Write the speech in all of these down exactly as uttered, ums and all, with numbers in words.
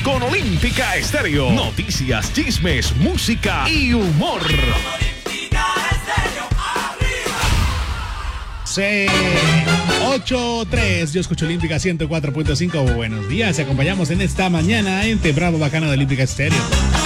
con Olímpica Estéreo. Noticias, chismes, música y humor. C ocho tres, yo escucho Olímpica ciento cuatro punto cinco. Buenos días, te acompañamos en esta mañana en Temprano Bacano de Olímpica Estéreo.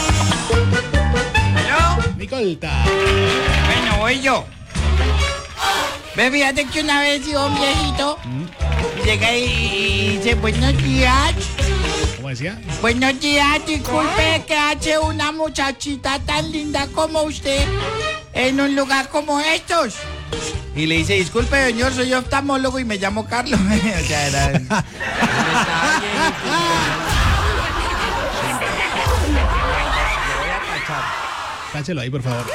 ¿Aló? Nicolta. Bueno, voy yo. Ve, fíjate que una vez iba un viejito, ¿Mm? llega y, y dice, buenos días. ¿Cómo decía? Buenos días, disculpe, ¿qué hace una muchachita tan linda como usted en un lugar como estos? Y le dice, disculpe, señor, soy oftalmólogo y me llamo Carlos. O sea, era... Cáchelo ahí, por favor.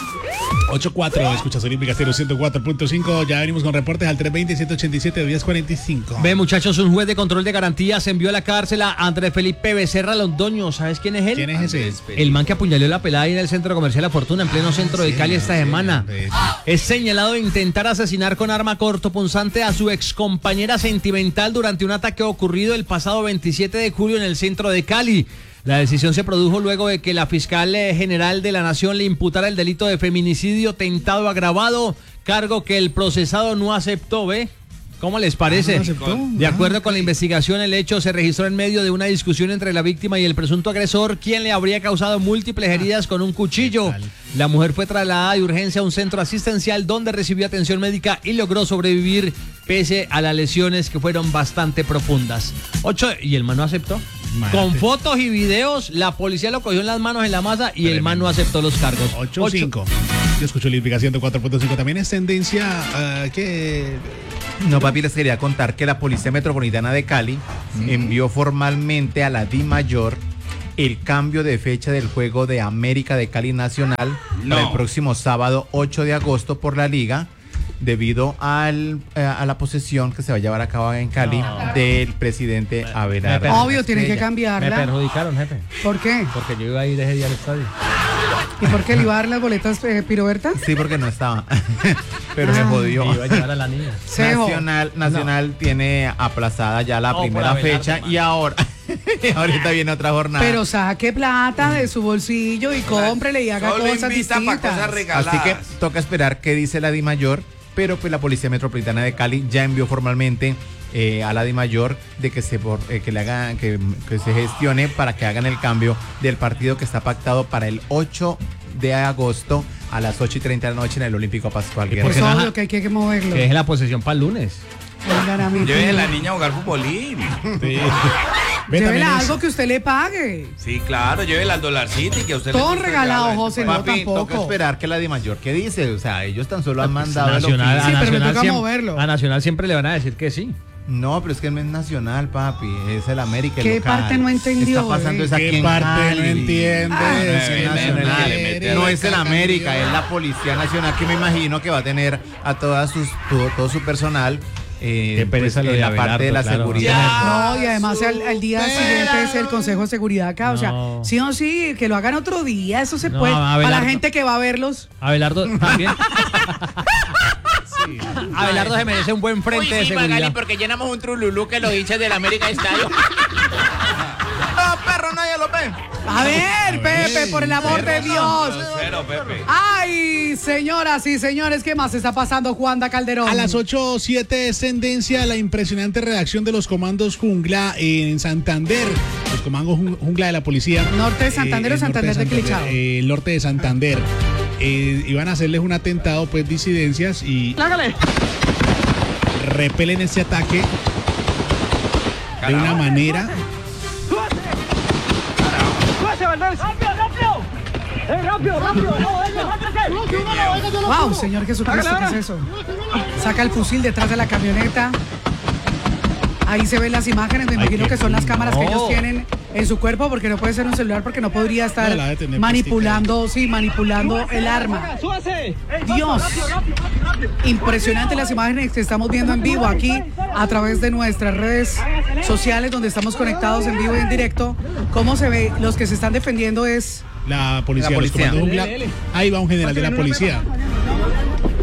ocho cuatro, escuchas Olímpica Estéreo ciento cuatro punto cinco. Ya venimos con reportes al tres veinte, ciento ochenta y siete, diez cuarenta y cinco. Ve, muchachos, un juez de control de garantías envió a la cárcel a Andrés Felipe Becerra Londoño. ¿Sabes quién es él? ¿Quién es ese? El man que apuñaló la pelada ahí en el centro comercial La Fortuna, en pleno centro de Cali esta semana. Es señalado de intentar asesinar con arma cortopunzante a su excompañera sentimental durante un ataque ocurrido el pasado veintisiete de julio en el centro de Cali. La decisión se produjo luego de que la fiscal general de la Nación le imputara el delito de feminicidio tentado agravado, cargo que el procesado no aceptó, ¿ve? ¿Cómo les parece? Ah, ¿no de acuerdo ah, con la investigación, el hecho se registró en medio de una discusión entre la víctima y el presunto agresor, quien le habría causado múltiples heridas con un cuchillo. La mujer fue trasladada de urgencia a un centro asistencial donde recibió atención médica y logró sobrevivir pese a las lesiones que fueron bastante profundas. Ocho, y el man no aceptó. Mate. Con fotos y videos, la policía lo cogió en las manos en la masa y Tremendo. El man no aceptó los cargos. ocho cinco. Yo escucho Olímpica ciento cuatro punto cinco. También es tendencia uh, que... No, papi, les quería contar que la Policía Metropolitana de Cali sí. envió formalmente a la DIMAYOR el cambio de fecha del juego de América de Cali Nacional no. para el próximo sábado ocho de agosto por la Liga, debido al, eh, a la posesión que se va a llevar a cabo en Cali no. del presidente Abelardo. Obvio, tienen que cambiarla. Me perjudicaron, jefe. ¿Por qué? Porque yo iba a ir ese día al estadio. ¿Y por qué le iba a dar las boletas, eh, Piroberta? Sí, porque no estaba. Pero ah. me jodió. Me iba a llevar a la niña. Nacional, Nacional no. tiene aplazada ya la no, primera fecha y ahora... ahorita viene otra jornada. Pero saque plata de su bolsillo y cómprele y haga Solo cosas distintas. Cosas regaladas. Así que toca esperar qué dice la DIMAYOR, pero pues la Policía Metropolitana de Cali ya envió formalmente eh, a la DIMAYOR de que se por, eh, que le hagan que, que se gestione para que hagan el cambio del partido que está pactado para el ocho de agosto a las ocho y treinta de la noche en el Olímpico Pascual Guerrero. Pues obvio que hay que moverlo. Que es la posesión para el lunes. Lleve a la niña a jugar futbolín. Sí. Llévela algo que usted le pague. Sí, claro, llévela al Dollar City que a usted todo le regalado, regalo, José, no papi, tampoco. Toca esperar que la DIMAYOR, ¿qué dice? O sea, ellos tan solo han mandado Nacional, el sí, a pero Nacional me toca siempre, moverlo. A Nacional siempre le van a decir que sí. No, pero es que no es nacional, papi, es el América, el ¿Qué local. parte no entendió? Está pasando eh? es aquí ¿Qué en parte Cali? no entiende? Ah, es no, el nacional. No es el América, es la Policía Nacional que me imagino que va a tener a toda sus, todo, todo su personal. Eh, pues, en la Abelardo, parte de la claro. seguridad. No, y además al, al día Pero... siguiente es el Consejo de Seguridad acá. No. O sea, sí o sí, que lo hagan otro día, eso se no, puede. Abelardo, para la gente que va a verlos. Abelardo también. Sí. Abelardo se merece un buen frente Uy, sí, de seguridad. Magali, porque llenamos un trululú que los hinchas del América Estadio. No, perro, nadie lo ve. A ver, Pepe, por el amor de Dios. Cero, Pepe. Ay, señoras y señores, ¿qué más está pasando, Juanda Calderón? A las ocho siete es tendencia la impresionante redacción de los comandos Jungla en Santander. Los comandos Jungla de la policía. ¿Norte de Santander eh, o Santander de, de Quilichao? Eh, el norte de Santander. Eh, iban a hacerles un atentado, pues, disidencias y... ¡Lágale! Repelen este ataque de una manera... ¡Rápido, rápido! ¡Wow, Señor Jesucristo! ¿Qué es eso? Saca el fusil detrás de la camioneta. Ahí se ven las imágenes, me imagino que son las cámaras que ellos tienen en su cuerpo, porque no puede ser un celular, porque no podría estar manipulando, sí, manipulando el arma. Dios, impresionante las imágenes que estamos viendo en vivo aquí a través de nuestras redes sociales, donde estamos conectados en vivo y en directo. ¿Cómo se ve? Los que se están defendiendo es... La policía, la policía. Los comandos Jungla. Ahí va un general de la policía.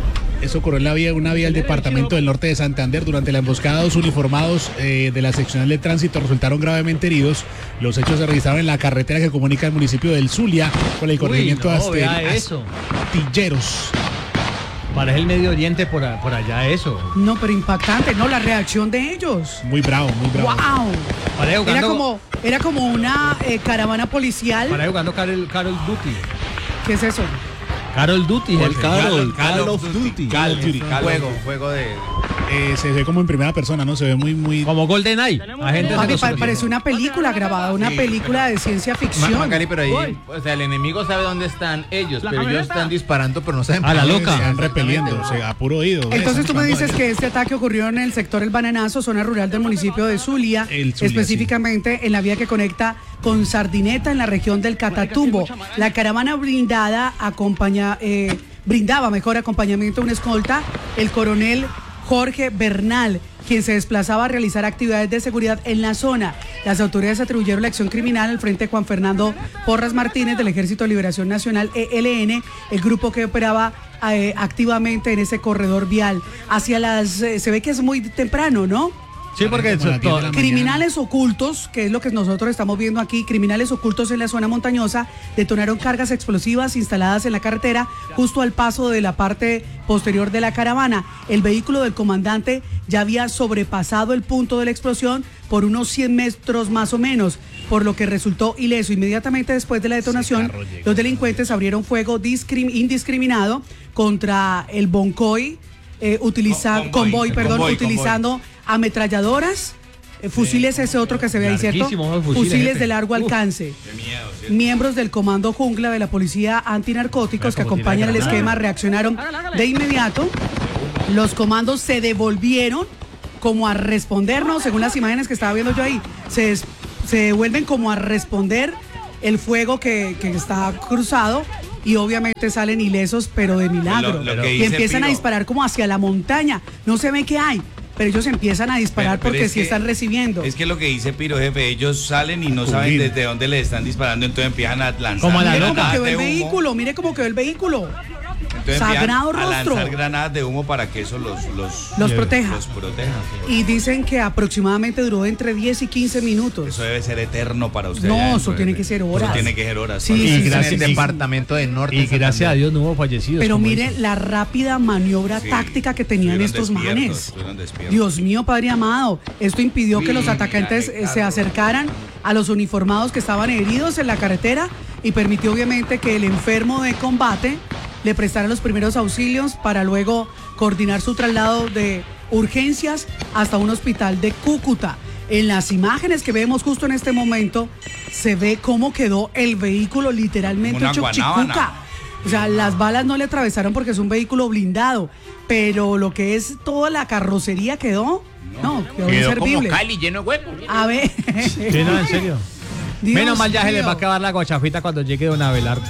eso ocurrió en la vía, una vía del departamento del norte de Santander. Durante la emboscada, dos uniformados eh, de la seccional de tránsito resultaron gravemente heridos. Los hechos se registraron en la carretera que comunica el municipio del Zulia con el corregimiento Uy, no, de vea eso. Astilleros. Parece el Medio Oriente por, a- por allá eso. No, pero impactante, ¿no? La reacción de ellos. Muy bravo, muy bravo. ¡Wow! Parece Era jugando, como, era como una eh, caravana policial. parece jugando Carol, Carol Duty. ¿Qué es eso? Carol Duty, El jefe. Carol, Call of Duty. Call of Duty. Juego, juego de... Eh, se ve como en primera persona, ¿no? Se ve muy, muy... Como GoldenEye. Agentes Papi, de los pa- ojos. parece una película grabada, una película de ciencia Ma- ficción. Magali, pero ahí, o sea, el enemigo sabe dónde están ellos, pero ellos están disparando, pero no saben A la por loca. dónde. Se van repeliendo, o sea, a puro oído. Entonces tú me Están dices que este ataque ocurrió en el sector El Bananazo, zona rural del municipio de Zulia, El Zulia, específicamente en la vía que conecta con Sardineta en la región del Catatumbo. La caravana blindada acompaña, eh, brindaba mejor acompañamiento a una escolta, el coronel Jorge Bernal, quien se desplazaba a realizar actividades de seguridad en la zona. Las autoridades atribuyeron la acción criminal al frente de Juan Fernando Porras Martínez del Ejército de Liberación Nacional E L N, el grupo que operaba eh, activamente en ese corredor vial. Hacia las, eh, se ve que es muy temprano, ¿no? Sí, porque Como a las diez de la mañana. Criminales ocultos, que es lo que nosotros estamos viendo aquí, criminales ocultos en la zona montañosa, detonaron cargas explosivas instaladas en la carretera justo al paso de la parte posterior de la caravana. El vehículo del comandante ya había sobrepasado el punto de la explosión por unos cien metros más o menos, por lo que resultó ileso. Inmediatamente después de la detonación, carro llegó. los delincuentes abrieron fuego discrim- indiscriminado contra el Boncoy, eh, utilizando, Con- convoy, convoy, el perdón, convoy, utilizando ametralladoras, eh, fusiles, ese otro que se ve ahí, ¿cierto? Larguísimos los fusiles, Fusiles jefe. de largo Uf. alcance. Miembros del Comando Jungla de la Policía Antinarcóticos que Como tira acompañan el granada. esquema reaccionaron de inmediato. Los comandos se devolvieron como a respondernos, según las imágenes que estaba viendo yo ahí, se, des- se devuelven como a responder el fuego que, que está cruzado y obviamente salen ilesos, pero de milagro. Lo- lo que y dice empiezan a Piro. disparar como hacia la montaña. No se ve qué hay, pero ellos empiezan a disparar Pero- pero porque es sí que- están recibiendo. Es que lo que dice Piro, jefe, ellos salen y no Pulir. saben desde dónde les están disparando, entonces empiezan a lanzar Como a la Mire loca. cómo granadas quedó el de humo. vehículo, mire cómo quedó el vehículo. Entonces empiezan Sagrado a rostro. lanzar granadas de humo para que eso los, los, Los proteja. los proteja. Y dicen que aproximadamente duró entre diez y quince minutos. Eso debe ser eterno para ustedes. No, adentro, eso tiene jefe. que ser Eso horas. tiene que ser horas. Sí, para sí, Y ustedes. sí, gracias sí, al sí. departamento del norte. Y de Santander. gracias a Dios no hubo fallecidos. Pero como mire dicen. la rápida maniobra Sí, táctica que tenían estuvieron estos despiertos, manes. estuvieron despiertos. Dios mío, Padre amado. Esto impidió que Uy, los atacantes mira, eh, se acercaran a los uniformados que estaban heridos en la carretera y permitió obviamente que el enfermo de combate le prestara los primeros auxilios para luego coordinar su traslado de urgencias hasta un hospital de Cúcuta. En las imágenes que vemos justo en este momento se ve cómo quedó el vehículo literalmente Como hecho una chicuca. guanábana. O sea, las balas no le atravesaron porque es un vehículo blindado, pero lo que es toda la carrocería quedó, no, quedó, Quedó como inservible. Cali lleno de huecos. A ver. Sí, no, en serio. Dios Menos mal ya se les va a mío. acabar la guachafita cuando llegue don Abelardo.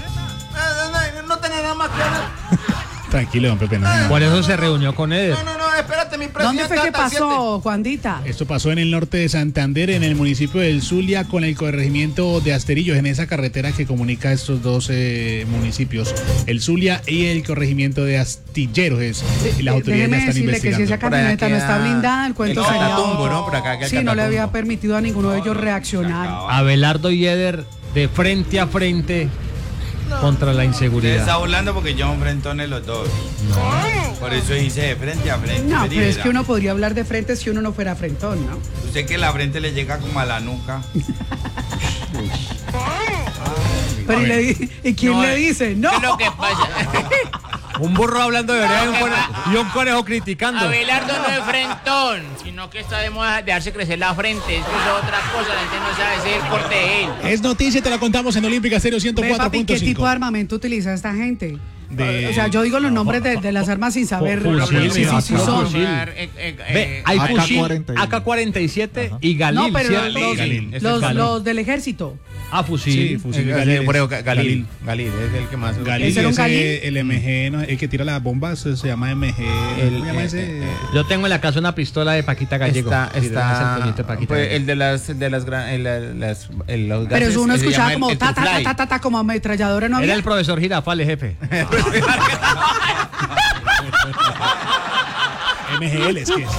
No tenés nada más que hablar. Tranquilo, don Pepe. no, no. Por eso se reunió con Eder. No, no, no, espérate, mi presidente. ¿Dónde fue que hasta siete. pasó, Juandita? Esto pasó en el norte de Santander, en el municipio del Zulia, con el corregimiento de Asterillos, en esa carretera que comunica estos dos eh, municipios, el Zulia y el corregimiento de Astilleros. Es, y las Eh, autoridades Déjeme ya están decirle que si investigando. esa Por allá camioneta no queda está blindada, el cuento el sería Catatumbo, otro. ¿no? Por acá queda el Sí, no le Catatumbo. había permitido a ninguno de ellos reaccionar. Abelardo y Eder de frente a frente contra la Usted inseguridad. está burlando porque yo enfrentones los dos. Por eso hice de frente a frente. No, me pero es dirá. que uno podría hablar de frente si uno no fuera frentón, ¿no? Usted que la frente le llega como a la nuca. Pero ¿y, le di- ¿y quién No, le eh, dice? No. ¿Qué es lo que pasa? Un burro hablando de verdad y un conejo, y un conejo criticando. Abelardo no es frentón, sino que está de moda dejarse crecer la frente. Eso es otra cosa, la gente no sabe ese es el corte de él. Es noticia, te la contamos en Olímpica Stereo ciento Ve, cuatro papi, punto ¿qué tipo cinco. de armamento utiliza esta gente? De- O sea, yo digo los nombres de, de las armas sin saber Fusil, si sí, sí, sí puro son. fusil. Eh, eh, Ve, eh, hay A K fusil cuarenta y uno. A K cuarenta y siete y Galil, No, pero ¿cierto? los, Galil. los, Ese los, es Galil. los del ejército. Ah, fusil. Sí, fusil. Eh, Galil, por eso, Galil. Galil, Galil es el que más. Galil, ¿Ese era un ese, Galil? el M G, ¿no? El que tira las bombas se, se llama M G. El- ¿Cómo se llama eh, ese? eh, eh, Yo tengo en la casa una pistola de Paquita Gallego. Está, Sí, ese es el está, puñito de Paquita pues, Gallego. el de las, de las, gran- el, el- las, el- los Pero gases, eso uno se escuchaba llama el- como el ta, ta, ta, Trufly. ta, ta, ta, como ametralladora, ¿no Era había? el profesor Girafales, jefe. M G L es que es.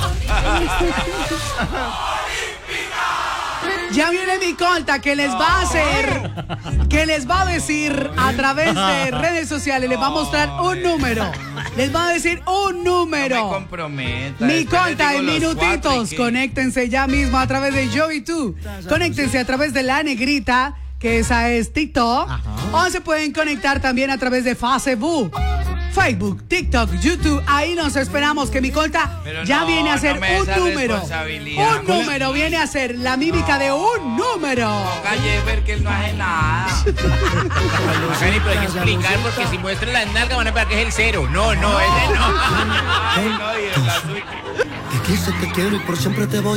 Ya viene mi colta que les va a hacer, que les va a decir a través de redes sociales, les va a mostrar un número. Les va a decir un número. No me comprometa. Mi Después les colta digo en los minutitos. cuatro y que- Conéctense ya mismo a través de Yo y Tú. Conéctense a través de La Negrita, que esa es TikTok. O se pueden conectar también a través de Facebook. Facebook, TikTok, YouTube, ahí nos esperamos que mi colta Pero ya no, viene a no ser me un esa número. responsabilidad. Un número viene a ser la mímica de un número. Calle ver que él no hace nada. Macari, pero hay que explicar porque si muestra la nalga van a ver que es el cero. No, no, ese no. Ay, no, y el azul. Te quise, te quiero y por siempre te voy